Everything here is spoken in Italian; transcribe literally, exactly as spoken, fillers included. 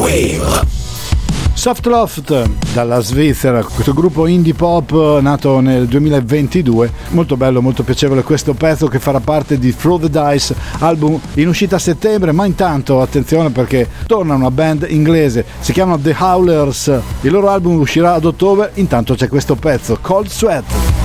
Wave. Soft Loft dalla Svizzera, questo gruppo indie pop nato nel duemilaventidue, molto bello, molto piacevole questo pezzo che farà parte di Throw the Dice, album in uscita a settembre, ma intanto attenzione perché torna una band inglese, si chiamano The Howlers, il loro album uscirà ad ottobre, intanto c'è questo pezzo, Cold Sweat.